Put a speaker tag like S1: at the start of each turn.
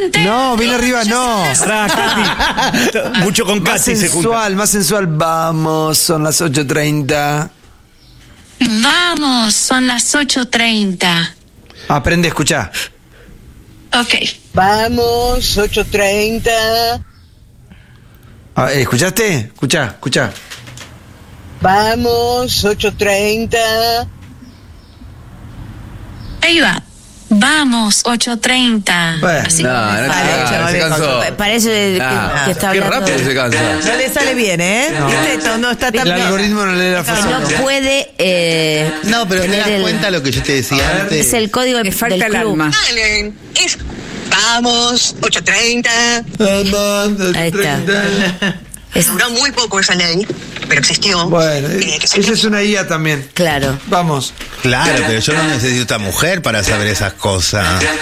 S1: gente.
S2: No, bien arriba no.
S3: Katy. Mucho con
S2: Más
S3: Katy se junta.
S2: sensual, más sensual. Vamos, son las 8:30.
S1: Vamos, son las 8:30.
S2: Aprende, escuchá.
S1: Ok.
S4: Vamos, 8:30.
S2: ¿Escuchaste? Escuchá.
S4: Vamos, 8:30.
S1: Ahí va. Vamos, 8:30.
S2: Bueno,
S1: Así.
S5: No, no se cansó.
S6: Parece que está
S5: Qué
S6: hablando.
S5: rápido se cansa.
S7: No le sale bien, ¿eh?
S2: No.
S7: ¿Viste? No está tan
S2: El
S7: bien.
S2: algoritmo no lee la
S6: Que
S2: foto.
S6: no puede.
S8: No, pero te
S6: tener
S8: das cuenta lo que yo te decía antes.
S6: Es el código
S7: Le falta
S6: del
S7: el
S6: club.
S7: alma.
S4: Dale, es. Vamos, 8:30.
S6: Ahí está.
S4: Duró muy poco esa ley, pero existió.
S2: Bueno,
S4: Que se-
S2: esa es una IA también.
S6: Claro.
S2: Vamos.
S8: Claro, pero yo no necesito esta mujer para saber esas cosas.